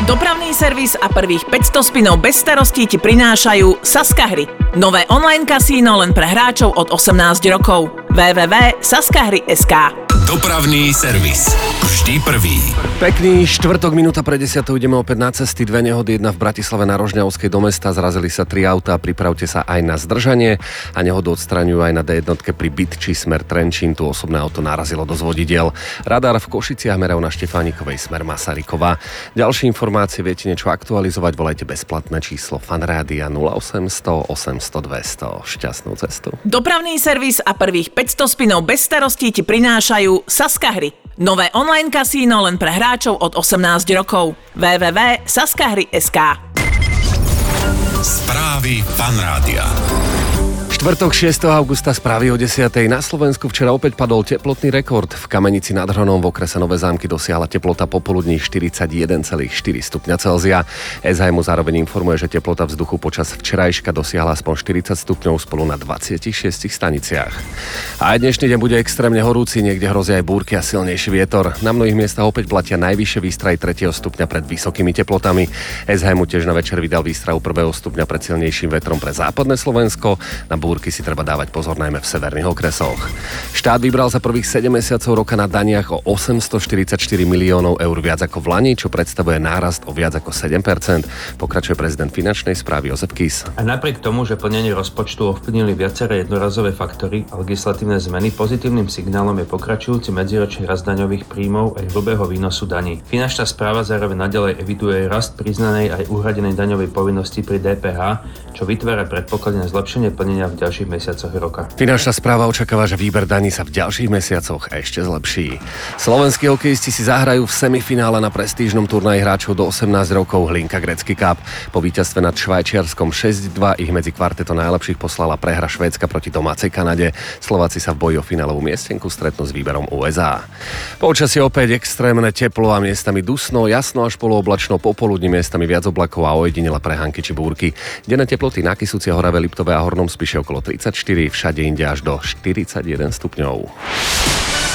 Dopravný servis a prvých 500 spinov bez starostí ti prinášajú Saskahry. Nové online kasíno len pre hráčov od 18 rokov. www.saskahry.sk. Dopravný servis. Vždy prvý. Pekný štvrtok, minúta pre 10. Ideme opäť na cesty. 2 nehody, jedna v Bratislave na Rožňavskej do mesta. Zrazili sa 3 autá, pripravte sa aj na zdržanie. A nehodu odstraňujú aj na D1 pri Bytči smer Trenčín. Tu osobné auto narazilo do zvodidiel. Radar v Košiciach merajú na Štefánikovej smer Masarykova. Ďalšie informácie viete niečo aktualizovať, volajte bezplatné číslo Fanrádia 0800 800 200. Šťastnú cestu. Dopravný servis a prvých 500 spinov bez starostí ti prinášajú Saskahry. Nové online kasíno len pre hráčov od 18 rokov. www.saskahry.sk. Správy Fanrádia. Štvrtok 6. augusta, správy o 10. Na Slovensku včera opäť padol teplotný rekord. V Kamenici nad Hronom v okrese Nové Zámky dosiahla teplota popoludní 41,4 stupňa Celzia. SHM zároveň informuje, že teplota vzduchu počas včerajška dosiahla aspoň 40 stupňov spolu na 26 staniciach. A aj dnešný deň bude extrémne horúci, niekde hrozia aj búrky a silnejší vietor. Na mnohých miestach opäť platia najvyššie výstrahy 3. stupňa pred vysokými teplotami. SHM tiež na večer vydal výstrahu 1. stupňa pred silnejším vetrom pre západné Slovensko. Na búrky si treba dávať pozor najmä v severných okresoch. Štát vybral za prvých 7 mesiacov roka na daniach o 844 miliónov eur viac ako v lani, čo predstavuje nárast o viac ako 7%. Pokračuje prezident finančnej správy Jozef Kiss. A napriek tomu, že plnenie rozpočtu ovplyvnili viaceré jednorazové faktory a legislatívne zmeny, pozitívnym signálom je pokračujúci medziročný rast daňových príjmov aj hrubého výnosu daní. Finančná správa zároveň naďalej eviduje rast priznanej aj uhradenej daňovej povinnosti pri DPH, čo vytvára predpoklady na zlepšenie plnenia v ďalších mesiacoch roka. Finančná správa očakáva, že výber daní sa v ďalších mesiacoch ešte zlepší. Slovenskí hokejisti si zahrajú v semifinále na prestížnom turnaji hráčov do 18 rokov Hlinka Gretzky Cup. Po víťazstve nad Švajčiarskom 6-2 ich medzi kvarteto najlepších poslala prehra Švédska proti domácej Kanade. Slováci sa v boji o finálovú miestenku stretnú s výberom USA. Počasie opäť extrémne teplo a miestami dusno, jasno až polooblačno, popoludní miestami viac oblakov a ojedinela prehánky či búrky. Denné teploty na Kisúci, Horave, Liptove a Hornom Spiši okolo 34, všade inde až do 41 stupňov.